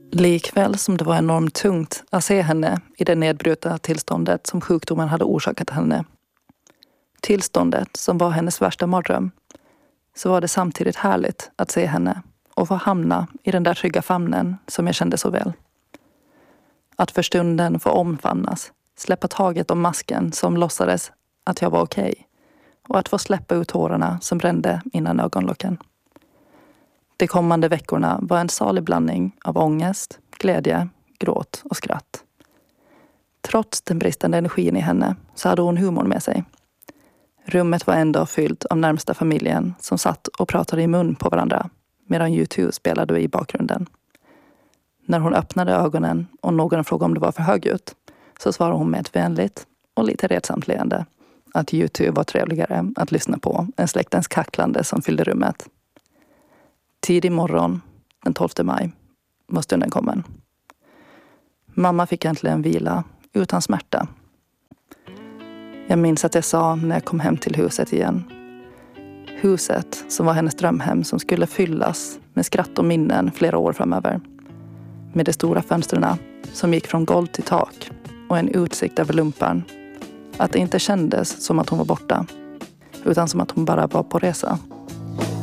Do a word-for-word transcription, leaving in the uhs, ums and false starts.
Likväl som det var enormt tungt att se henne i det nedbrutna tillståndet som sjukdomen hade orsakat henne. Tillståndet som var hennes värsta mardröm. Så var det samtidigt härligt att se henne och få hamna i den där trygga famnen som jag kände så väl. Att för stunden få omfamnas, släppa taget om masken som låtsades att jag var okej. Och att få släppa ut tårarna som brände innan ögonlocken. De kommande veckorna var en salig blandning av ångest, glädje, gråt och skratt. Trots den bristande energin i henne så hade hon humorn med sig. Rummet var ändå fyllt av närmsta familjen som satt och pratade i mun på varandra medan YouTube spelade i bakgrunden. När hon öppnade ögonen och någon frågade om det var för högljutt så svarade hon med ett vänligt och lite retsamt leende att YouTube var trevligare att lyssna på än släktens kacklande som fyllde rummet. Tidig morgon, den tolfte maj, var stunden kommen. Mamma fick äntligen vila utan smärta. Jag minns att jag sa när jag kom hem till huset igen. Huset som var hennes drömhem som skulle fyllas med skratt och minnen flera år framöver. Med de stora fönsterna som gick från golv till tak och en utsikt över lumpan. Att det inte kändes som att hon var borta, utan som att hon bara var på resa.